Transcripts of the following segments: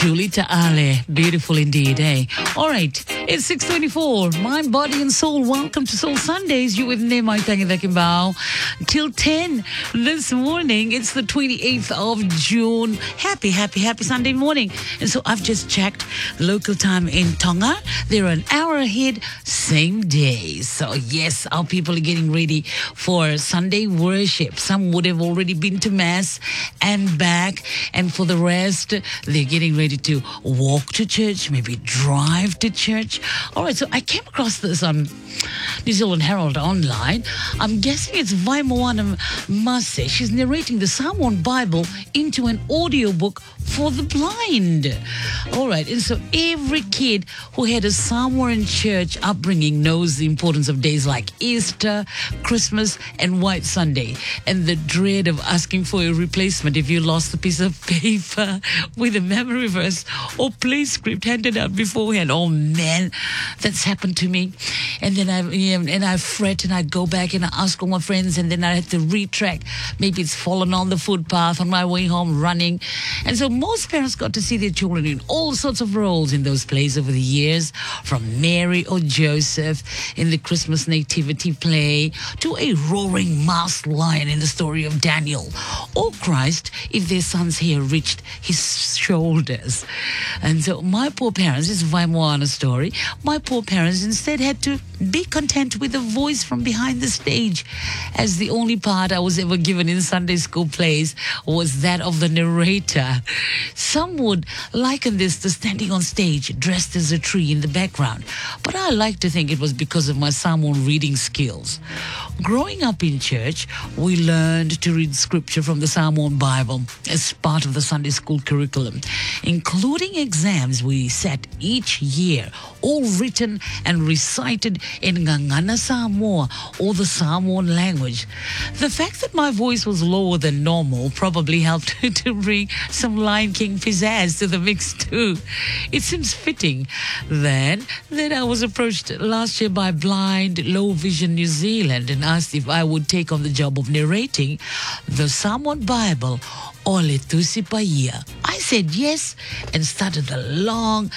Julita Ale. Beautiful indeed, eh? All right, it's 6:24. Mind, body, and soul. Welcome to Soul Sundays. You with Nemai Tangidakimbao. Till 10 this morning. It's the 28th of June. Happy Sunday morning. And so I've just checked the local time in Tonga. They're an hour ahead, same day. So yes, our people are getting ready for Sunday worship. Some would have already been to Mass and back. And for the rest, they're getting ready to walk to church, maybe drive to church. All right, so I came across this on New Zealand Herald Online. I'm guessing it's Vaimoana Mase. She's narrating the Psalm 1 Bible into an audiobook for the blind. All right, and so every kid who had a Samoan church upbringing knows the importance of days like Easter, Christmas, and White Sunday, and the dread of asking for a replacement if you lost a piece of paper with a memory verse or play script handed out beforehand. Oh man, that's happened to me. And then I fret and I go back and I ask all my friends, and then I have to retrack. Maybe it's fallen on the footpath on my way home running. And so most parents got to see their children in all sorts of roles in those plays over the years, from Mary or Joseph in the Christmas nativity play to a roaring masked lion in the story of Daniel, or Christ if their son's hair reached his shoulders. And so my poor parents, this is Vaimoana's story, my poor parents instead had to be content with a voice from behind the stage, as the only part I was ever given in Sunday school plays was that of the narrator. Some would liken this to standing on stage dressed as a tree in the background, but I like to think it was because of my Samoan reading skills. Growing up in church, we learned to read scripture from the Samoan Bible as part of the Sunday school curriculum, including exams we set each year, all written and recited in Ngangana Samoa, or the Samoan language. The fact that my voice was lower than normal probably helped to bring some Lion King pizzazz to the mix too. It seems fitting then that I was approached last year by Blind Low Vision New Zealand and asked if I would take on the job of narrating the Samoan Bible, Ole Tusi Paia. I said yes and started the long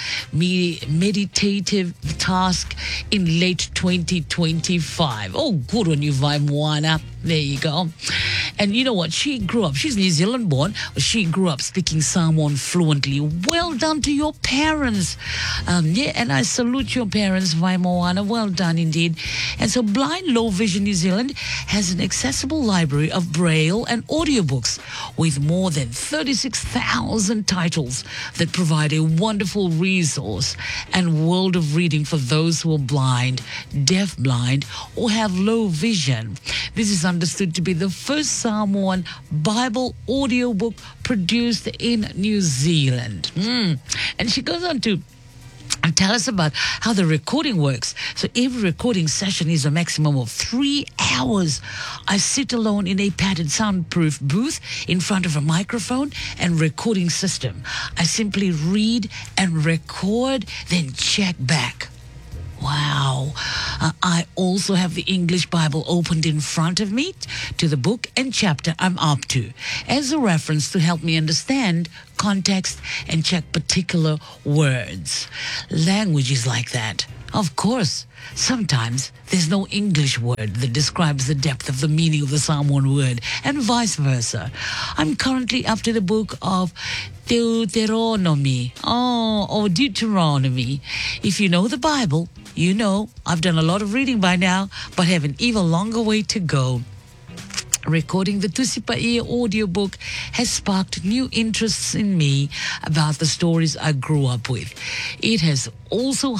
meditative task in late 2025. Oh, good on you, Vaimoana. There you go. And you know what? She's New Zealand born, but she grew up speaking Samoan fluently. Well done to your parents. And I salute your parents, Vaimoana. Well done indeed. And so Blind Low Vision New Zealand has an accessible library of Braille and audiobooks with more than 36,000 titles that provide a wonderful resource and world of reading for those who are blind, deaf-blind, or have low vision. This is understood to be the first Samoan Bible audiobook produced in New Zealand. And she goes on to tell us about how the recording works. So every recording session is a maximum of 3 hours. I sit alone in a padded soundproof booth in front of a microphone and recording system. I simply read and record, then check back. Wow. I also have the English Bible opened in front of me to the book and chapter I'm up to as a reference to help me understand context and check particular words. Language is like that. Of course, sometimes there's no English word that describes the depth of the meaning of the Samoan word, and vice versa. I'm currently up to the book of Deuteronomy. Or Deuteronomy. If you know the Bible, you know I've done a lot of reading by now, but have an even longer way to go. Recording the Tusi Paia audiobook has sparked new interests in me about the stories I grew up with. It has also